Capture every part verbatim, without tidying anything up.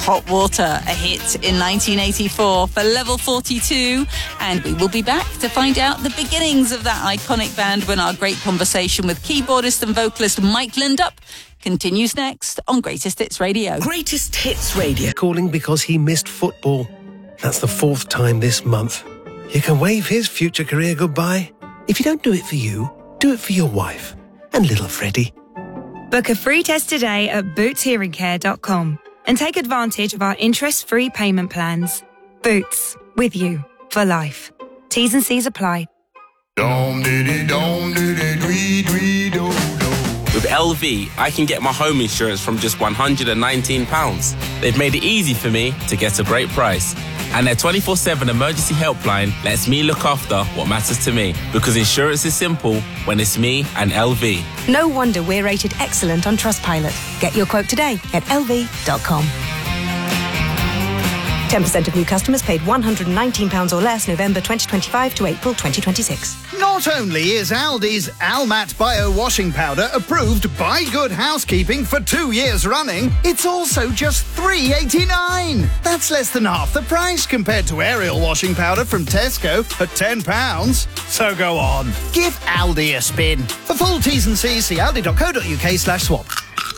Hot Water, a hit in nineteen eighty-four for Level forty-two. And we will be back to find out the beginnings of that iconic band when our great conversation with keyboardist and vocalist Mike Lindup continues next on Greatest Hits Radio. Greatest Hits Radio. Calling because he missed football. That's the fourth time this month. You can wave his future career goodbye. If you don't do it for you, do it for your wife and little Freddie. Book a free test today at boots hearing care dot com and take advantage of our interest-free payment plans. Boots, with you for life. T's and C's apply. With L V, I can get my home insurance from just one hundred nineteen pounds. They've made it easy for me to get a great price. And their twenty-four seven emergency helpline lets me look after what matters to me. Because insurance is simple when it's me and L V. No wonder we're rated excellent on Trustpilot. Get your quote today at L V dot com. ten percent of new customers paid one hundred nineteen pounds or less November twenty twenty-five to April twenty twenty-six. Not only is Aldi's Almat Bio Washing Powder approved by Good Housekeeping for two years running, it's also just three eighty-nine. That's less than half the price compared to Ariel Washing Powder from Tesco at ten pounds. So go on, give Aldi a spin. For full T's and C's, see aldi dot co dot uk slash swap.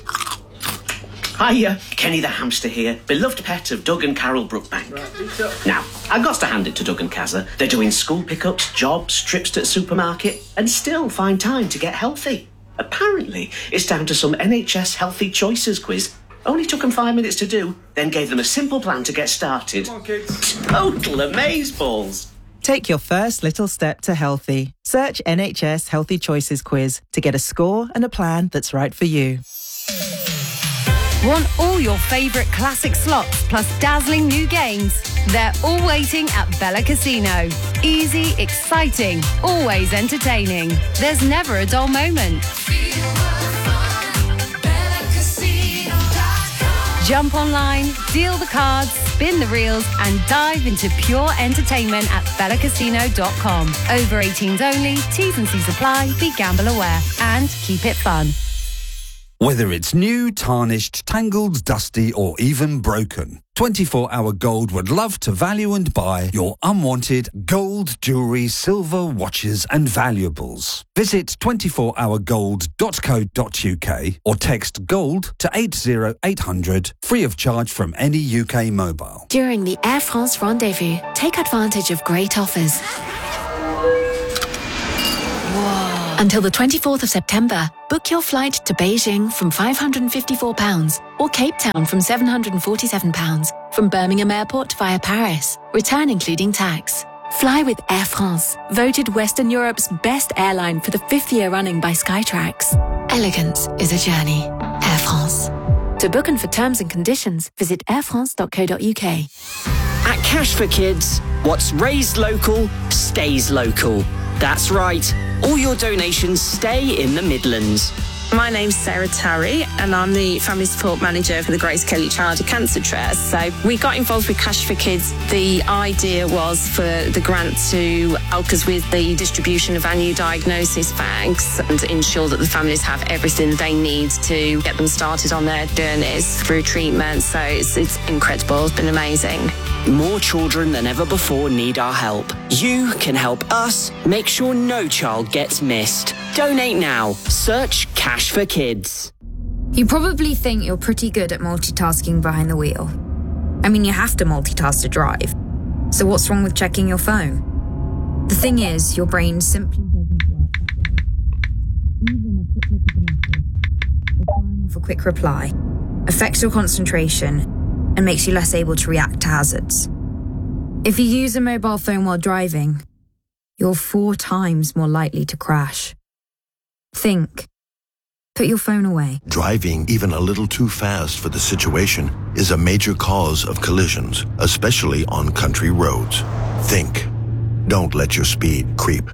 Hiya, Kenny the hamster here, beloved pet of Doug and Carol Brookbank. Right, now, I've got to hand it to Doug and Kazza. They're doing school pickups, jobs, trips to the supermarket, and still find time to get healthy. Apparently, it's down to some N H S Healthy Choices quiz. Only took them five minutes to do, then gave them a simple plan to get started. Come on, kids. Total amazeballs. Take your first little step to healthy. Search N H S Healthy Choices quiz to get a score and a plan that's right for you. Want all your favourite classic slots plus dazzling new games? They're all waiting at Bella Casino. Easy, exciting, always entertaining. There's never a dull moment. Jump online, deal the cards, spin the reels and dive into pure entertainment at bella casino dot com. Over eighteens only, T's and C's apply, be gamble aware and keep it fun. Whether it's new, tarnished, tangled, dusty or even broken, twenty-four hour Gold would love to value and buy your unwanted gold, jewellery, silver, watches and valuables. Visit twenty-four hour gold dot co dot uk or text GOLD to eight zero eight hundred free of charge from any U K mobile. During the Air France Rendezvous, take advantage of great offers. Until the twenty-fourth of September, book your flight to Beijing from five hundred fifty-four pounds or Cape Town from seven hundred forty-seven pounds from Birmingham Airport via Paris, return including tax. Fly with Air France, voted Western Europe's best airline for the fifth year running by Skytrax. Elegance is a journey. Air France. To book and for terms and conditions, visit air france dot co dot uk. At Cash for Kids, what's raised local, stays local. That's right. All your donations stay in the Midlands. My name's Sarah Tarry and I'm the Family Support Manager for the Grace Kelly Childhood Cancer Trust. So we got involved with Cash for Kids. The idea was for the grant to help us with the distribution of our new diagnosis bags and ensure that the families have everything they need to get them started on their journeys through treatment. So it's, it's incredible. It's been amazing. More children than ever before need our help. You can help us make sure no child gets missed. Donate now. Search Cash for Kids. You probably think you're pretty good at multitasking behind the wheel. I mean, you have to multitask to drive. So what's wrong with checking your phone? The thing is, your brain simply doesn't work. Even a quick look at the message, or firing off a quick reply, affects your concentration and makes you less able to react to hazards. If you use a mobile phone while driving, you're four times more likely to crash. Think. Put your phone away. Driving even a little too fast for the situation is a major cause of collisions, especially on country roads. Think. Don't let your speed creep.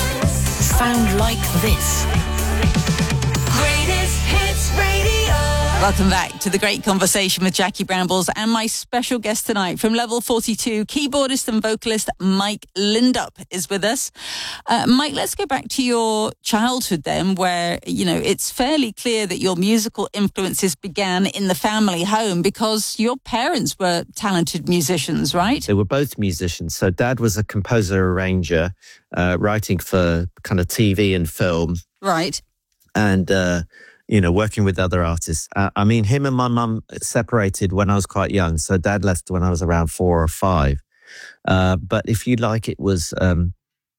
Sound like this. Greatest Hits Radio. Welcome back to the great conversation with Jackie Brambles and my special guest tonight from Level forty-two, keyboardist and vocalist Mike Lindup is with us. Uh, Mike, let's go back to your childhood then, where, you know, it's fairly clear that your musical influences began in the family home because your parents were talented musicians, right? They were both musicians. So Dad was a composer arranger, uh, writing for kind of T V and film. Right. And, uh, you know, working with other artists. Uh, I mean, him and my mum separated when I was quite young. So Dad left when I was around four or five. Uh, but if you like, it was um,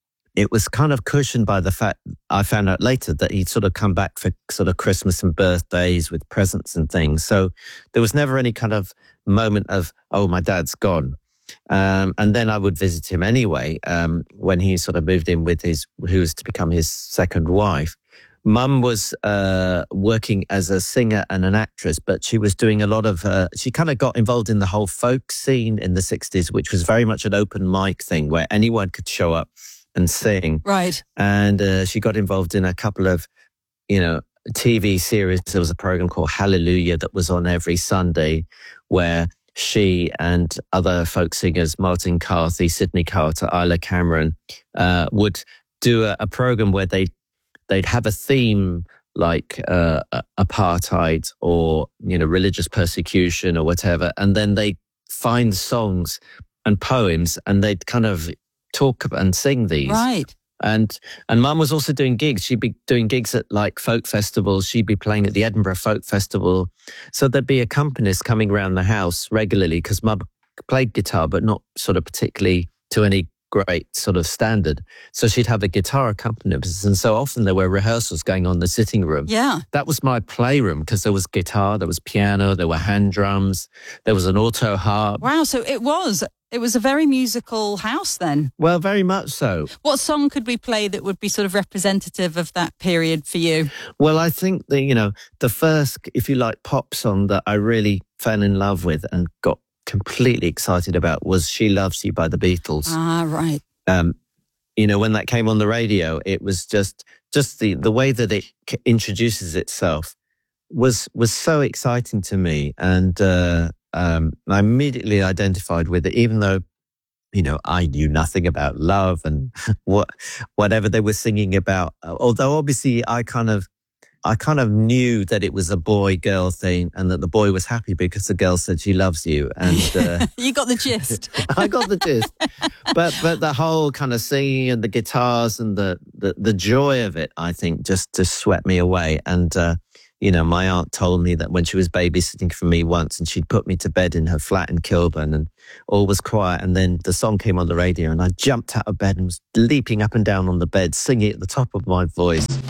it was kind of cushioned by the fact I found out later that he'd sort of come back for sort of Christmas and birthdays with presents and things. So there was never any kind of moment of, oh, my dad's gone. Um, and then I would visit him anyway um, when he sort of moved in with his, who was to become his second wife. Mum was uh, working as a singer and an actress, but she was doing a lot of, uh, she kind of got involved in the whole folk scene in the sixties, which was very much an open mic thing where anyone could show up and sing. Right. And uh, she got involved in a couple of, you know, T V series. There was a program called Hallelujah that was on every Sunday where she and other folk singers, Martin Carthy, Sydney Carter, Isla Cameron, uh, would do a, a program where they They'd have a theme like uh, apartheid or, you know, religious persecution or whatever. And then they find songs and poems and they'd kind of talk and sing these. Right. And and Mum was also doing gigs. She'd be doing gigs at like folk festivals. She'd be playing at the Edinburgh Folk Festival. So there'd be accompanists coming around the house regularly because Mum played guitar, but not sort of particularly to any great sort of standard. So she'd have a guitar accompanist. And so often there were rehearsals going on in the sitting room. Yeah. That was my playroom because there was guitar, there was piano, there were hand drums, there was an auto harp. Wow. So it was, it was a very musical house then. Well, very much so. What song could we play that would be sort of representative of that period for you? Well, I think the, you know, the first, if you like, pop song that I really fell in love with and got completely excited about was She Loves You by the Beatles. Ah, right. Um, you know, when that came on the radio, it was just just the, the way that it introduces itself was was so exciting to me. And uh, um, I immediately identified with it, even though, you know, I knew nothing about love and what whatever they were singing about. Although obviously I kind of I kind of knew that it was a boy-girl thing and that the boy was happy because the girl said she loves you. And uh, you got the gist. I got the gist. But but the whole kind of singing and the guitars and the, the, the joy of it, I think, just, just swept me away. And, uh, you know, my aunt told me that when she was babysitting for me once and she'd put me to bed in her flat in Kilburn and all was quiet. And then the song came on the radio and I jumped out of bed and was leaping up and down on the bed, singing at the top of my voice.